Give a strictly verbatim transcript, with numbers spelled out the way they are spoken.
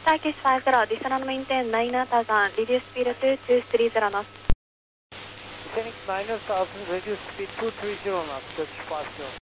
Turkish five zero, descend and maintain nine thousand, reduce speed to two three zero knots. Descending nine thousand, reduce speed two three zero knots, Turkish five zero.